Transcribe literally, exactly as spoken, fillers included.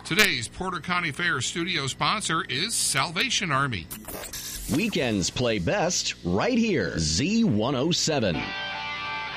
Today's Porter County Fair studio sponsor is Salvation Army. Weekends play best right here, Z one oh seven.